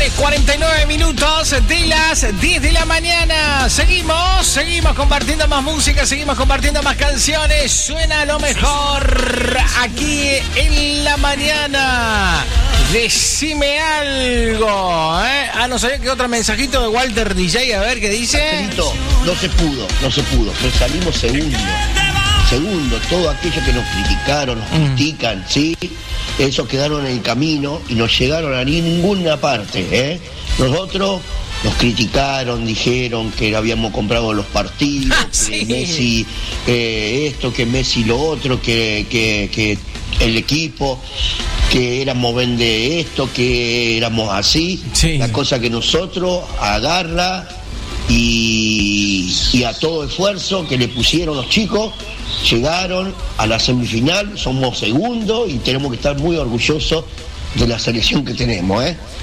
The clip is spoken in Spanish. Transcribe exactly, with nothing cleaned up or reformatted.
cuarenta y nueve minutos de las diez de la mañana. Seguimos, seguimos compartiendo más música, seguimos compartiendo más canciones. Suena lo mejor aquí en la mañana. Decime algo, ¿eh? Ah, no sabía que otro mensajito de Walter D J, a ver qué dice. Marcelito, no se pudo, no se pudo, pero salimos segundo. Segundo, todo aquello que nos criticaron, nos mm. critican, ¿sí? Esos quedaron en el camino y no llegaron a ninguna parte, ¿eh? Nosotros nos criticaron, dijeron que habíamos comprado los partidos, ah, que sí. Messi eh, esto, que Messi lo otro, que, que, que el equipo, que éramos vende esto, que éramos así. Sí. La cosa que nosotros agarra y, y a todo esfuerzo que le pusieron los chicos, llegaron a la semifinal, somos segundos y tenemos que estar muy orgullosos de la selección que tenemos, ¿eh?